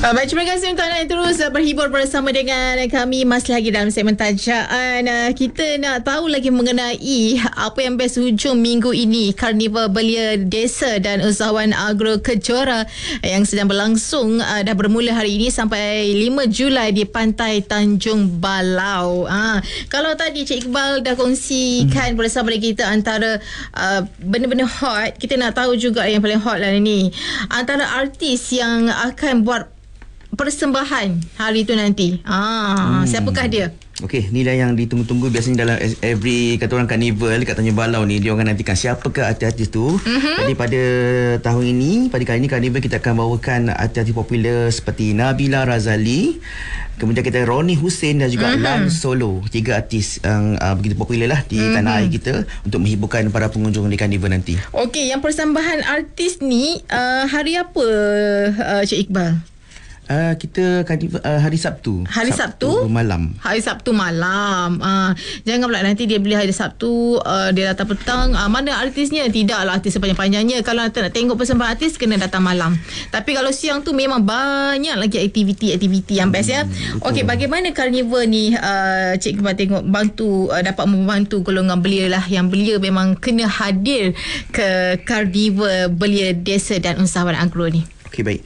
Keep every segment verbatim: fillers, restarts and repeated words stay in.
Uh, baik, terima kasih untuk anda yang terus uh, berhibur bersama dengan kami. Masih lagi dalam segmen tajaan. Uh, kita nak tahu lagi mengenai apa yang best hujung minggu ini. Karnival Belia Desa dan Usahawan Agro Kejora yang sedang berlangsung uh, dah bermula hari ini sampai lima Julai di Pantai Tanjung Balau. Uh, kalau tadi Cik Iqbal dah kongsikan hmm. bersama kita antara uh, benda-benda hot, kita nak tahu juga yang paling hot lah ni. Antara artis yang akan buat persembahan hari tu nanti. Ah, hmm. siapakah dia? Okey, ni dah yang ditunggu-tunggu. Biasanya dalam every kata orang carnival dekat Tanjung Balau ni, dia orang nantikan siapakah artis-artis tu. Mm-hmm. Jadi pada tahun ini, pada kali ini carnival kita akan bawakan artis-artis popular seperti Nabila Razali, kemudian kita Ronnie Hussein dan juga mm-hmm. Lan Solo. Tiga artis yang uh, begitu popular lah di mm-hmm. tanah air kita untuk menghiburkan para pengunjung di carnival nanti. Okey, yang persembahan artis ni uh, hari apa uh, Cik Iqbal? Uh, kita uh, hari Sabtu. Hari Sabtu? Sabtu malam. Hari Sabtu malam. Uh, jangan pula nanti dia beli hari Sabtu, uh, dia datang petang. Uh, mana artisnya? Tidaklah artis sepanjang-panjangnya. Kalau nak tengok persembahan artis, kena datang malam. Tapi kalau siang tu memang banyak lagi aktiviti-aktiviti yang best ya. Hmm, Okey, bagaimana carnival ni uh, Cik Iqbal tengok bantu uh, dapat membantu golongan belia lah, yang belia memang kena hadir ke carnival Belia Desa dan Usahawan Agro ni. Okey, baik.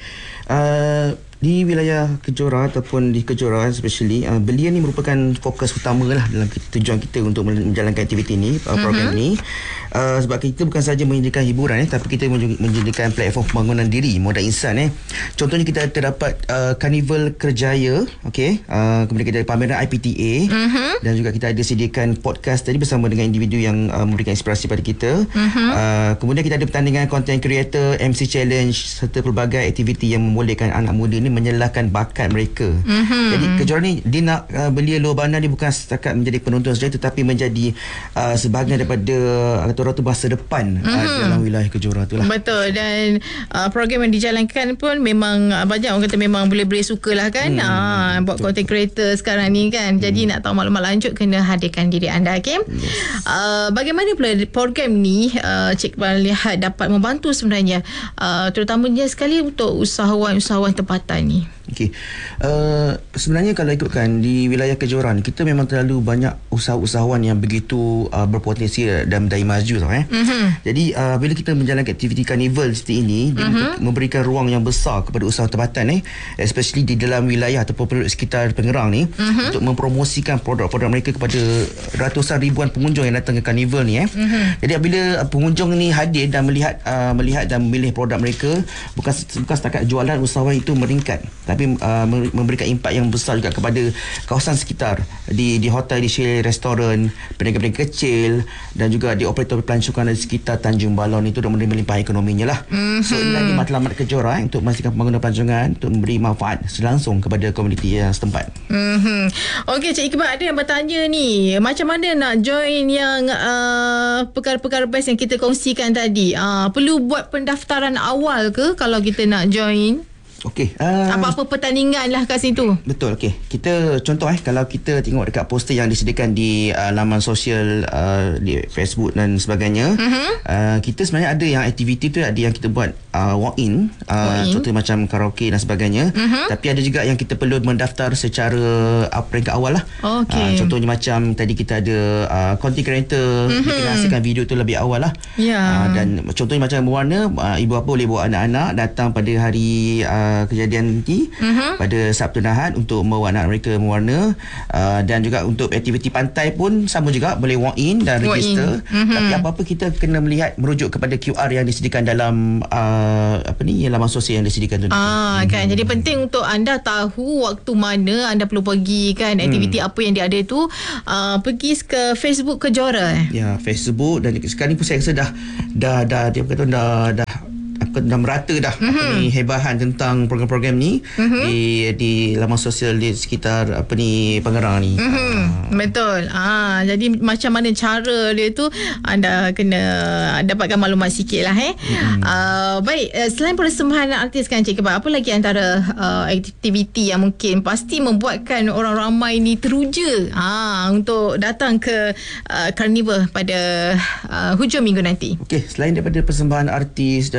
Uh, Di wilayah Kejora ataupun di Kejora especially, uh, belia ni merupakan fokus utama lah dalam tujuan kita untuk menjalankan aktiviti ni, uh, program mm-hmm. ni. Uh, sebab kita bukan saja menyediakan hiburan, eh, tapi kita menyediakan platform pembangunan diri, modal insan. Eh. Contohnya kita terdapat uh, Karnival Kerjaya, okay? uh, kemudian kita ada pameran I P T A, mm-hmm. dan juga kita ada sediakan podcast tadi bersama dengan individu yang uh, memberikan inspirasi pada kita. Mm-hmm. Uh, kemudian kita ada pertandingan content creator, M C challenge serta pelbagai aktiviti yang membolehkan anak muda ni menyalahkan bakat mereka. Mm-hmm. Jadi Kejora ni dia nak uh, belia luar bandar ni bukan setakat menjadi penonton saja, tetapi menjadi uh, sebahagian daripada atau ratu masa depan mm-hmm. uh, dalam wilayah Kejora tu lah. Betul. Dan uh, program yang dijalankan pun memang uh, banyak orang kata memang boleh-boleh suka lah kan. Hmm. Uh, buat content creator sekarang ni kan. Jadi hmm. nak tahu maklumat lanjut kena hadirkan diri anda. Okay? Yes. Uh, bagaimana pula program ni uh, Cik Iqbal lihat dapat membantu sebenarnya uh, terutamanya sekali untuk usahawan-usahawan tempatan ni? Okey. Uh, sebenarnya kalau ikutkan di wilayah Kejora ni, kita memang terlalu banyak usahawan yang begitu uh, berpotensi dan berdaya maju tau eh. Mm-hmm. Jadi uh, bila kita menjalankan aktiviti karnival seperti ini, dia mm-hmm. memberikan ruang yang besar kepada usahawan tempatan eh, especially di dalam wilayah ataupun penduduk sekitar Pengerang ni, mm-hmm. untuk mempromosikan produk-produk mereka kepada ratusan ribuan pengunjung yang datang ke karnival ni eh. Mm-hmm. Jadi apabila pengunjung ni hadir dan melihat uh, melihat dan memilih produk mereka, bukan bukan setakat jualan, usahawan itu meningkat, tapi uh, memberikan impak yang besar juga kepada kawasan sekitar, di di hotel, di chalet, restoran, peniaga-peniaga kecil dan juga di operator pelancongan di sekitar Tanjung Balau ni, itu dah memberi melimpah ekonominya lah. Mm-hmm. So ini matlamat Kejora eh, untuk memastikan pembangunan pelancongan untuk memberi manfaat langsung kepada komuniti yang setempat. Mm-hmm. Okey, Cik Iqbal, ada yang bertanya ni, macam mana nak join yang uh, perkara-perkara best yang kita kongsikan tadi? Uh, perlu buat pendaftaran awal ke kalau kita nak join? Okey. Uh, Apa-apa pertandingan lah kat situ. Betul. Okey. Kita contoh eh, kalau kita tengok dekat poster yang disediakan di uh, laman sosial uh, di Facebook dan sebagainya, uh-huh. uh, kita sebenarnya ada yang aktiviti tu, ada yang kita buat uh, walk-in, uh, walk-in. Contoh macam karaoke dan sebagainya. Uh-huh. Tapi ada juga yang kita perlu mendaftar secara uh, peringkat awal lah. Okay. Uh, contohnya macam tadi kita ada uh, content creator, uh-huh. kita hasilkan video tu lebih awal lah. Yeah. Uh, dan contohnya macam berwarna, uh, ibu bapa boleh bawa anak-anak datang pada hari uh, kejadian nanti, uh-huh. pada Sabtu dan Ahad untuk membawa anak mereka mewarna, uh, dan juga untuk aktiviti pantai pun sama juga, boleh walk in dan walk register. Uh-huh. Tapi apa-apa kita kena melihat merujuk kepada Q R yang disediakan dalam uh, apa ni, laman sosial yang disediakan tu. Ah, hmm. kan. Jadi penting untuk anda tahu waktu mana anda perlu pergi kan, aktiviti hmm. apa yang dia ada tu, uh, pergi ke Facebook Kejora eh. Ya, Facebook, dan sekarang ni pun saya rasa dah dah dah dia kata dah dah dah merata dah mm-hmm. apa ni, hebahan tentang program-program ni mm-hmm. di di laman sosial di sekitar apa ni, Pengerang ni. Mm-hmm. Ah. Betul. Ah, jadi macam mana cara dia tu, anda kena dapatkan maklumat sikit lah eh. Mm-hmm. Uh, baik, uh, selain persembahan artis kan Cik Iqbal, apa lagi antara uh, aktiviti yang mungkin pasti membuatkan orang ramai ni teruja ah, untuk datang ke uh, karnival pada uh, hujung minggu nanti? Okey, selain daripada persembahan artis dan sebagainya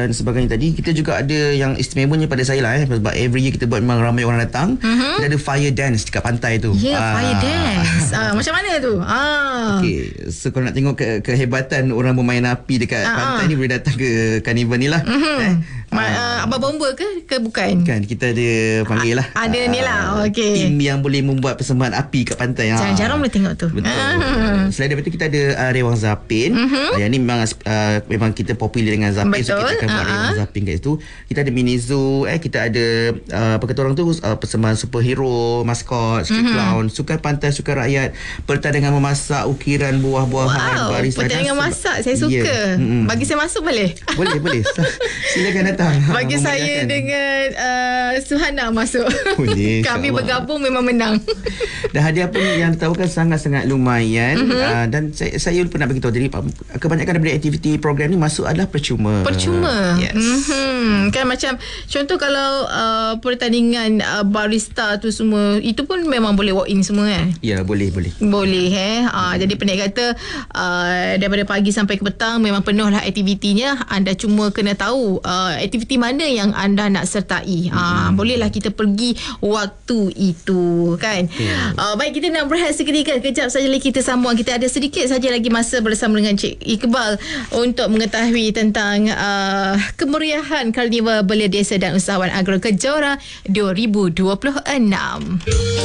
yang tadi, kita juga ada yang istimewanya pada saya lah eh, sebab every year kita buat memang ramai orang datang. Uh-huh. Kita ada fire dance dekat pantai tu. Ya, yeah, ah. fire dance. Ah, macam mana tu? Ah. Okay, so kalau nak tengok ke, kehebatan orang bermain api dekat ah, pantai ah. ni, boleh datang ke karnival ni lah. Uh-huh. Eh. Ma- uh, Abang Bomba ke? Ke bukan? Kan, kita ada panggil lah. A- ada uh, ni lah, okey. Tim yang boleh membuat persembahan api kat pantai. Jarang-jarang boleh tengok tu. Betul. Uh. Selain daripada itu, kita ada uh, Rewang Zapin. Uh-huh. Yang ni memang uh, memang kita popular dengan Zapin. Betul. So kita akan buat uh-huh. Rewang Zapin kat situ. Kita ada mini zoo. Eh, kita ada uh, apa kata orang tu, uh, persembahan superhero, maskot, street uh-huh. clown, sukan pantai, sukan rakyat, pertandingan memasak, ukiran buah-buahan, wow, barisan. Pertandingan masak, saya suka. Yeah. Mm-hmm. Bagi saya masuk boleh? Boleh, boleh. Silakan datang. Bagi ha, saya dengan uh, Suhana masuk. Boleh. Kami bergabung memang menang. Dan hadiah pun yang ditawarkan sangat-sangat lumayan. Mm-hmm. Uh, dan saya, saya pernah beritahu, jadi kebanyakan daripada aktiviti program ni masuk adalah percuma. Percuma? Yes. Mm-hmm. Kan macam, contoh kalau uh, pertandingan uh, barista tu semua, itu pun memang boleh walk in semua kan? Ya, boleh, boleh. Boleh eh. Uh, jadi pendek kata, uh, daripada pagi sampai ke petang memang penuh lah aktivitinya. Anda cuma kena tahu uh, aktiviti mana yang anda nak sertai. Mm-hmm. Uh, bolehlah kita pergi waktu itu kan. Yeah. Uh, baik, kita nak berehat seketika. Kejap saja lagi kita sambung. Kita ada sedikit saja lagi masa bersama dengan Cik Iqbal untuk mengetahui tentang uh, kemeriahan Karnival Belia Desa dan Usahawan Agro Kejora dua ribu dua puluh enam.